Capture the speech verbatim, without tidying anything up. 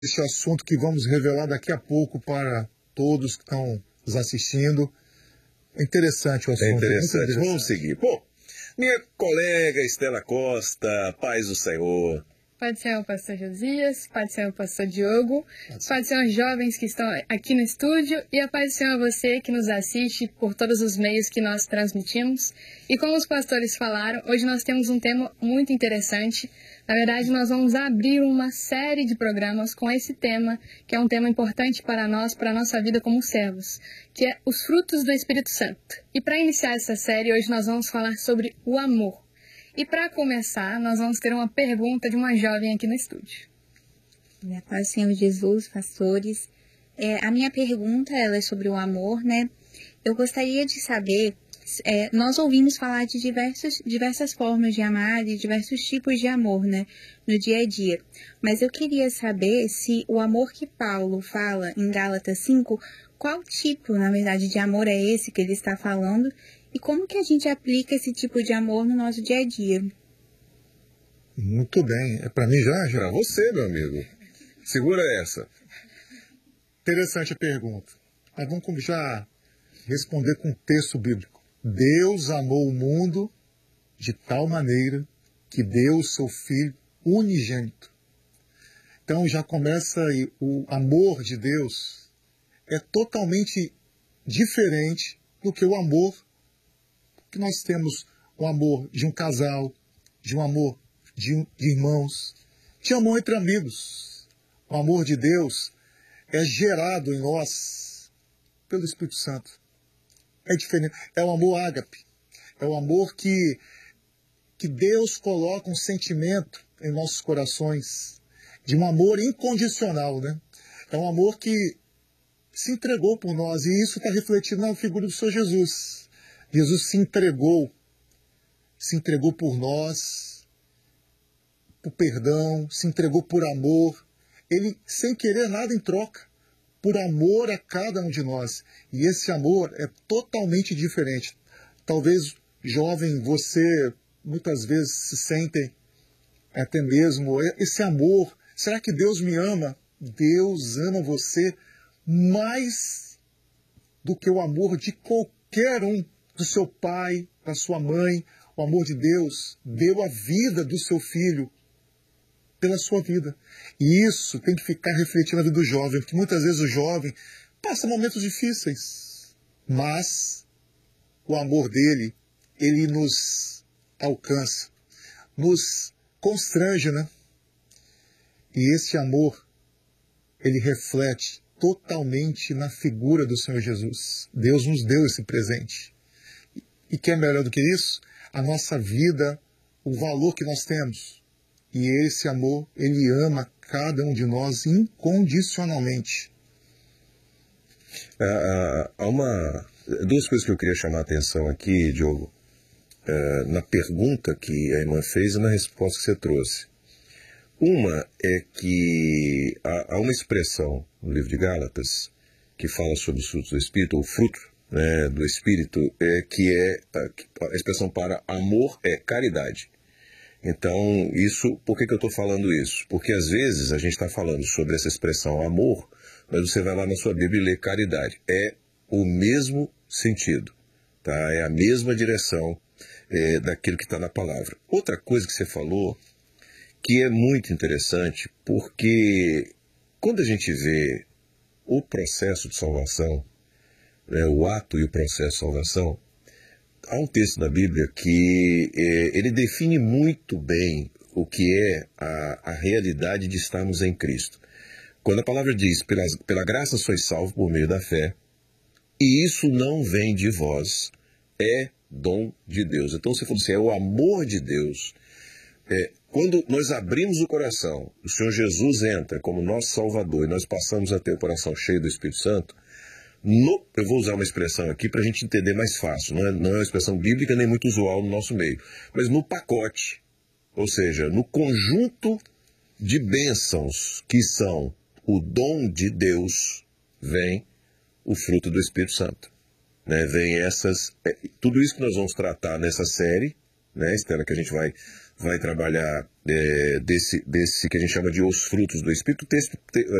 esse assunto que vamos revelar daqui a pouco para todos que estão nos assistindo. É interessante o assunto. É interessante. interessante. Vamos seguir. Bom, minha colega Estela Costa, paz do Senhor. Pode ser o pastor Josias, pode ser o pastor Diogo, pode ser os jovens que estão aqui no estúdio e a paz do Senhor a você que nos assiste por todos os meios que nós transmitimos. E como os pastores falaram, hoje nós temos um tema muito interessante. Na verdade, nós vamos abrir uma série de programas com esse tema, que é um tema importante para nós, para a nossa vida como servos, que é os frutos do Espírito Santo. E para iniciar essa série, hoje nós vamos falar sobre o amor. E para começar, nós vamos ter uma pergunta de uma jovem aqui no estúdio. Minha paz, Senhor Jesus, pastores. É, a minha pergunta ela é sobre o amor, né? Eu gostaria de saber, é, nós ouvimos falar de diversos, diversas formas de amar e diversos tipos de amor, né? No dia a dia. Mas eu queria saber se o amor que Paulo fala em Gálatas cinco, qual tipo, na verdade, de amor é esse que ele está falando? E como que a gente aplica esse tipo de amor no nosso dia a dia? Muito bem. É para mim já? já? Para você, meu amigo. Segura essa. Interessante a pergunta. Mas vamos já responder com um texto bíblico. Deus amou o mundo de tal maneira que deu o seu Filho unigênito. Então já começa aí, o amor de Deus é totalmente diferente do que o amor que nós temos, o amor de um casal, de um amor de, um, de irmãos, de amor entre amigos. O amor de Deus é gerado em nós pelo Espírito Santo. É diferente. É o amor ágape. É o amor que, que Deus coloca um sentimento em nossos corações, de um amor incondicional, né? É um amor que se entregou por nós, e isso está refletido na figura do Senhor Jesus. Jesus se entregou, se entregou por nós, por perdão, se entregou por amor. Ele, sem querer nada em troca, por amor a cada um de nós. E esse amor é totalmente diferente. Talvez, jovem, você muitas vezes se sente até mesmo esse amor. Será que Deus me ama? Deus ama você mais do que o amor de qualquer um. Do seu pai, da sua mãe. O amor de Deus deu a vida do seu filho pela sua vida. E isso tem que ficar refletindo na vida do jovem, porque muitas vezes o jovem passa momentos difíceis, mas o amor dele, ele nos alcança, nos constrange, né? E esse amor, ele reflete totalmente na figura do Senhor Jesus. Deus nos deu esse presente. E que é melhor do que isso? A nossa vida, o valor que nós temos. E esse amor, ele ama cada um de nós incondicionalmente. Ah, há uma, duas coisas que eu queria chamar a atenção aqui, Diogo, ah, na pergunta que a irmã fez e na resposta que você trouxe. Uma é que há, há uma expressão no livro de Gálatas que fala sobre os frutos do Espírito, ou fruto, né, do Espírito, é, que é a, a expressão para amor é caridade. Então, isso, por que, que eu estou falando isso? Porque às vezes a gente está falando sobre essa expressão amor, mas você vai lá na sua Bíblia e lê caridade. É o mesmo sentido, tá? É a mesma direção é, daquilo que está na palavra. Outra coisa que você falou, que é muito interessante, porque quando a gente vê o processo de salvação, né, o ato e o processo de salvação, há um texto na Bíblia que é, ele define muito bem o que é a, a realidade de estarmos em Cristo. Quando a palavra diz, pela, pela graça sois salvos por meio da fé, e isso não vem de vós, é dom de Deus. Então você falou assim, é o amor de Deus. É, quando nós abrimos o coração, o Senhor Jesus entra como nosso Salvador, e nós passamos a ter o coração cheio do Espírito Santo, No, eu vou usar uma expressão aqui para a gente entender mais fácil, não é, não é uma expressão bíblica nem muito usual no nosso meio, mas no pacote, ou seja, no conjunto de bênçãos que são o dom de Deus, vem o fruto do Espírito Santo. Né? Vem essas, é, tudo isso que nós vamos tratar nessa série, né, Estela, que a gente vai, vai trabalhar é, desse, desse que a gente chama de os frutos do Espírito. O texto te,